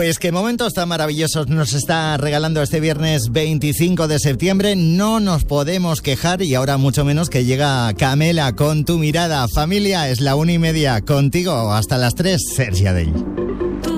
Pues qué momentos tan maravillosos nos está regalando este viernes 25 de septiembre. No nos podemos quejar y ahora mucho menos que llega Camela con Tu Mirada. Familia, es la 1:30. Contigo hasta las 3, Sergi Adell.